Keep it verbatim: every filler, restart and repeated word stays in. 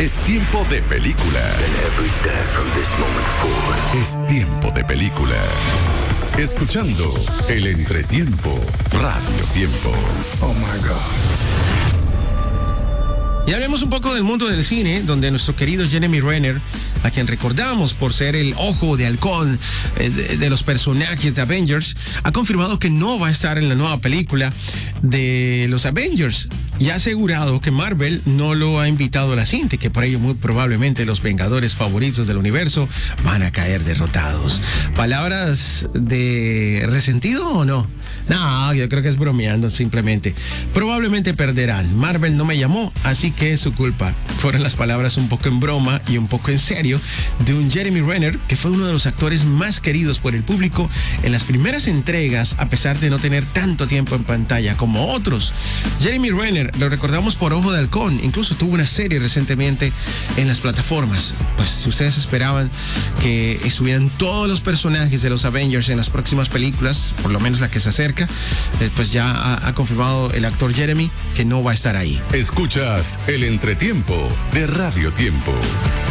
Es tiempo de película. And every day from this moment forward. Es tiempo de película. Escuchando el entretiempo, Radio Tiempo. Oh my God. Y hablemos un poco del mundo del cine, donde nuestro querido Jeremy Renner, a quien recordamos por ser el ojo de halcón eh, de, de los personajes de Avengers, ha confirmado que no va a estar en la nueva película de los Avengers y ha asegurado que Marvel no lo ha invitado a la cinta y que por ello muy probablemente los Vengadores favoritos del universo van a caer derrotados. ¿Palabras de resentido o no? No, yo creo que es bromeando simplemente. Probablemente perderán. Marvel no me llamó, así que es su culpa. Fueron las palabras un poco en broma y un poco en serio de un Jeremy Renner que fue uno de los actores más queridos por el público en las primeras entregas, a pesar de no tener tanto tiempo en pantalla como otros. Jeremy Renner lo recordamos por Ojo de Halcón, incluso tuvo una serie recientemente en las plataformas. Pues si ustedes esperaban que estuvieran todos los personajes de los Avengers en las próximas películas, por lo menos la que se acerca, eh, pues ya ha, ha confirmado el actor Jeremy que no va a estar ahí. Escuchas el entretiempo de Radio Tiempo.